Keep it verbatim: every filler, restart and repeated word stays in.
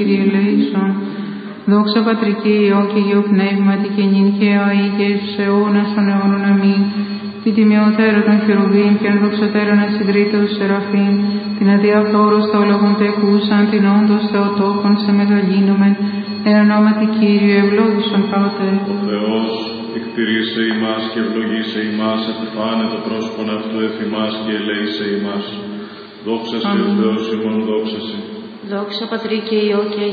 Κύριε ελέησον. Δόξα Πατρί και Υιό και Υιό Πνεύματι και νυν και αεί και εις αιώνας των αιώνων αμήν. Την τιμιωτέρα των χερουβίμ και ενδοξωτέρων ασυγκρίτως σεραφείμ, την αδιαφθόρους θεολόγων τεκούσαν, την όντως Θεοτόκον σε μεγαλύνομεν, εν ονόματι Κύριου ευλόγησον Πάτερ. Ο Θεός εκτηρήσε ημάς και ευλογήσε ημάς, επιφάνε το πρόσωπον αυτού εφημάς και ελέησε ημάς. Δόξα σε ο Θεός ημών, δόξα σε. Δόξα Πατρί και Υιό και